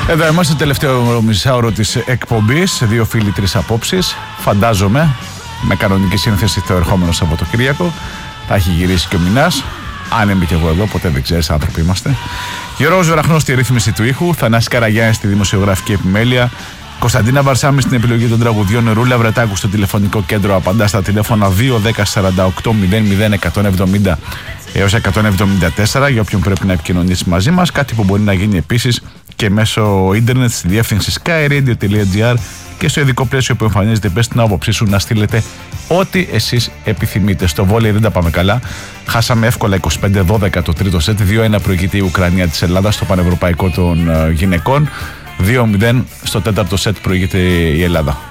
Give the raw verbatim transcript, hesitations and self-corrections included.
Εδώ είμαστε στο τελευταίο μισάωρο της εκπομπής. Δύο φίλοι, τρεις απόψεις. Φαντάζομαι, με κανονική σύνθεση το ερχόμενο Σαββατοκύριακο θα έχει γυρίσει και ο Μινάς. Αν είμαι και εγώ εδώ, ποτέ δεν ξέρεις, άνθρωποι είμαστε. Γιώργος Βεραχνός στη ρύθμιση του ήχου, Θανάσης Καραγιάννης στη δημοσιογραφική επιμέλεια, Κωνσταντίνα Βαρσάμι στην επιλογή των τραγουδιών, Ρούλα Βρετάκου στο τηλεφωνικό κέντρο. Απαντά στα τηλέφωνα δύο δέκα σαράντα οκτώ μηδέν μηδέν εκατόν εβδομήντα έως εκατόν εβδομήντα τέσσερα για όποιον πρέπει να επικοινωνήσει μαζί μας. Κάτι που μπορεί να γίνει επίσης και μέσω ίντερνετ στη διεύθυνση skyradio τελεία gr και στο ειδικό πλαίσιο που εμφανίζεται. Πες την άποψή σου να στείλετε ό,τι εσείς επιθυμείτε. Στο βόλεϊ δεν τα πάμε καλά. Χάσαμε εύκολα είκοσι πέντε δώδεκα το τρίτο σετ. δύο ένα προηγείται η Ουκρανία της Ελλάδας στο πανευρωπαϊκό των γυναικών. δύο μηδέν στο τέταρτο σετ προηγείται η Ελλάδα.